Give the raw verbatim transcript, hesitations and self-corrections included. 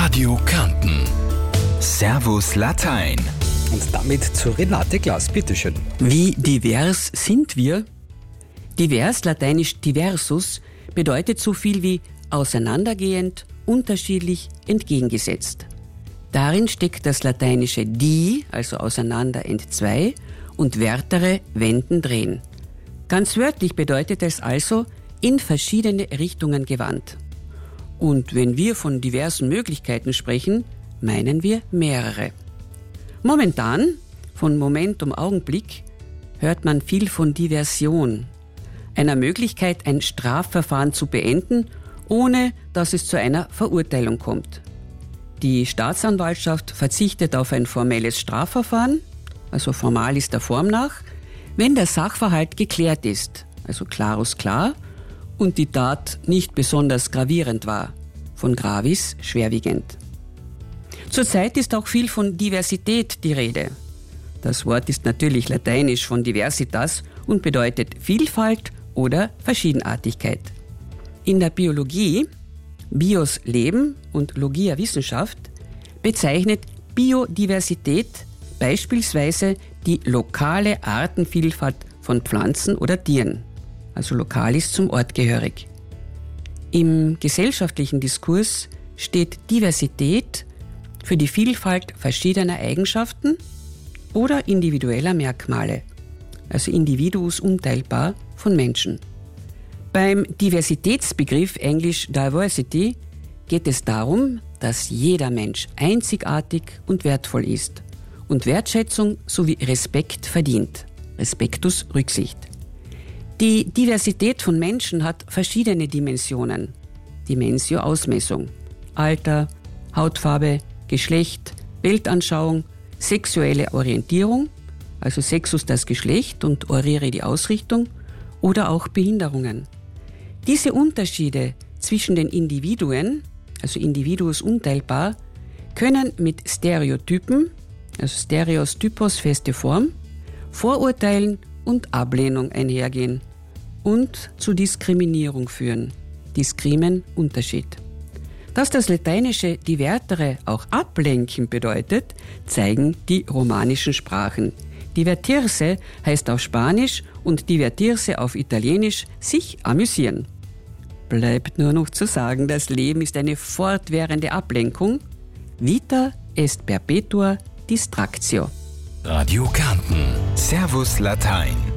Radio Kärnten. Servus Latein. Und damit zu Renate Glas, bitteschön. Wie divers sind wir? Divers, lateinisch diversus, bedeutet so viel wie auseinandergehend, unterschiedlich, entgegengesetzt. Darin steckt das lateinische di, also auseinander entzwei, und vertere, wenden, drehen. Ganz wörtlich bedeutet es also in verschiedene Richtungen gewandt. Und wenn wir von diversen Möglichkeiten sprechen, meinen wir mehrere. Momentan, von Moment um Augenblick, hört man viel von Diversion, einer Möglichkeit, ein Strafverfahren zu beenden, ohne dass es zu einer Verurteilung kommt. Die Staatsanwaltschaft verzichtet auf ein formelles Strafverfahren, also formal ist der Form nach, wenn der Sachverhalt geklärt ist, also clarus klar, und die Tat nicht besonders gravierend war, von gravis schwerwiegend. Zurzeit ist auch viel von Diversität die Rede. Das Wort ist natürlich lateinisch von diversitas und bedeutet Vielfalt oder Verschiedenartigkeit. In der Biologie, Bios Leben und Logia Wissenschaft, bezeichnet Biodiversität beispielsweise die lokale Artenvielfalt von Pflanzen oder Tieren, also lokal ist zum Ort gehörig. Im gesellschaftlichen Diskurs steht Diversität für die Vielfalt verschiedener Eigenschaften oder individueller Merkmale, also Individuus unteilbar von Menschen. Beim Diversitätsbegriff englisch Diversity geht es darum, dass jeder Mensch einzigartig und wertvoll ist und Wertschätzung sowie Respekt verdient. Respectus Rücksicht. Die Diversität von Menschen hat verschiedene Dimensionen. Dimensio Ausmessung, Alter, Hautfarbe, Geschlecht, Weltanschauung, sexuelle Orientierung, also Sexus das Geschlecht und Orire die Ausrichtung, oder auch Behinderungen. Diese Unterschiede zwischen den Individuen, also Individuus unteilbar, können mit Stereotypen, also Stereos Typos feste Form, Vorurteilen und Ablehnung einhergehen und zu Diskriminierung führen. Discrimen, Unterschied. Dass das lateinische divertere auch ablenken bedeutet, zeigen die romanischen Sprachen. Divertirse heißt auf Spanisch und divertirse auf Italienisch sich amüsieren. Bleibt nur noch zu sagen, das Leben ist eine fortwährende Ablenkung. Vita est perpetua distractio. Radio Kärnten. Servus Latein.